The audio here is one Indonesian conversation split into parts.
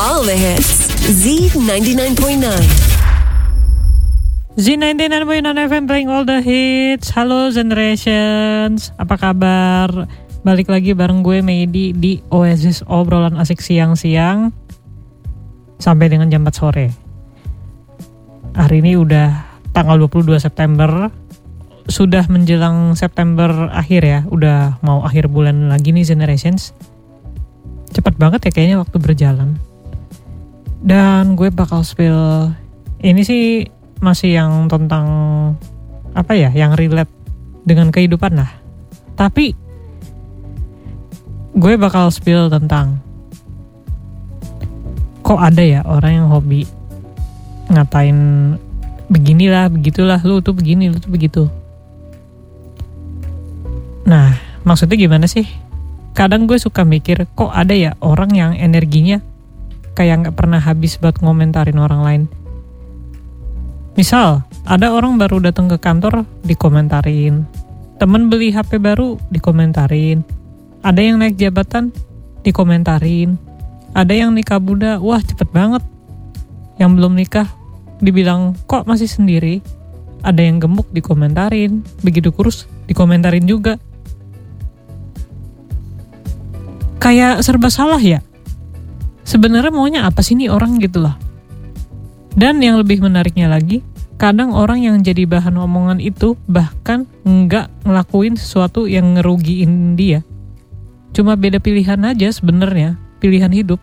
All the hits. Z99.9. Z99.9 FM playing all the hits. Halo Generations, apa kabar? Balik lagi bareng gue Medi di Oasis Obrolan Asik Siang-siang sampai dengan jam 4 sore. Hari ini udah tanggal 22 September. Sudah menjelang September akhir ya. Udah mau akhir bulan lagi nih Generations. Cepet banget ya kayaknya waktu berjalan. Dan gue bakal spill ini sih masih yang tentang apa ya, yang relate dengan kehidupan lah. Tapi gue bakal spill tentang kok ada ya orang yang hobi ngatain beginilah, begitulah, lu tuh begini, lu tuh begitu. Nah, maksudnya gimana sih? Kadang gue suka mikir, kok ada ya orang yang energinya kayak gak pernah habis buat ngomentarin orang lain. Misal, ada orang baru datang ke kantor, dikomentarin. Temen beli HP baru, dikomentarin. Ada yang naik jabatan, dikomentarin. Ada yang nikah muda, wah cepet banget. Yang belum nikah, dibilang kok masih sendiri. Ada yang gemuk, dikomentarin. Begitu kurus, dikomentarin juga. Kayak serba salah ya. Sebenarnya maunya apa sih nih orang gitu lah. Dan yang lebih menariknya lagi, kadang orang yang jadi bahan omongan itu bahkan nggak ngelakuin sesuatu yang ngerugiin dia. Cuma beda pilihan aja sebenarnya, pilihan hidup.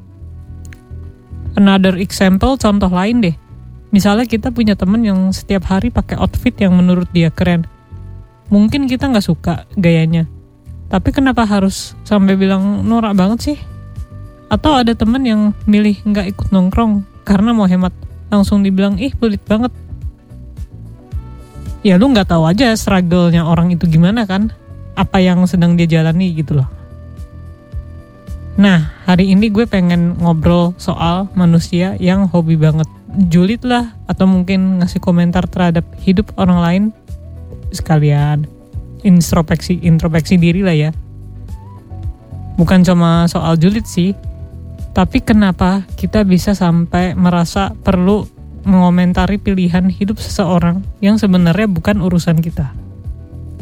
Another example, contoh lain deh. Misalnya kita punya temen yang setiap hari pakai outfit yang menurut dia keren. Mungkin kita nggak suka gayanya. Tapi kenapa harus sampai bilang norak banget sih? Atau ada temen yang milih nggak ikut nongkrong karena mau hemat, langsung dibilang ih pelit banget. Ya lu nggak tahu aja struggle-nya orang itu gimana kan? Apa yang sedang dia jalani gitu loh. Nah, hari ini gue pengen ngobrol soal manusia yang hobi banget julid lah, atau mungkin ngasih komentar terhadap hidup orang lain, sekalian introspeksi diri lah ya. Bukan cuma soal julid sih, tapi kenapa kita bisa sampai merasa perlu mengomentari pilihan hidup seseorang yang sebenarnya bukan urusan kita.